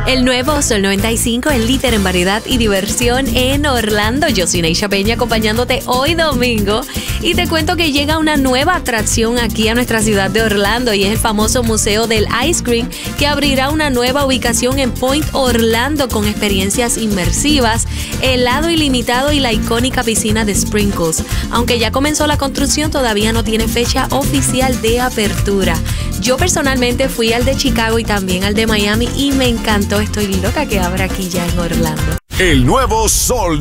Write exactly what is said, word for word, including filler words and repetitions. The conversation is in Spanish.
El nuevo Sol noventa y cinco, el líder en variedad y diversión en Orlando. Yo soy Neisha Peña acompañándote hoy domingo y te cuento que llega una nueva atracción aquí a nuestra ciudad de Orlando y es el famoso Museo del Ice Cream, que abrirá una nueva ubicación en Point Orlando con experiencias inmersivas, helado ilimitado y la icónica piscina de Sprinkles. Aunque ya comenzó la construcción, todavía no tiene fecha oficial de apertura. Yo personalmente fui al de Chicago y también al de Miami y me encantó. Estoy loca que abra aquí ya en Orlando. El nuevo Sol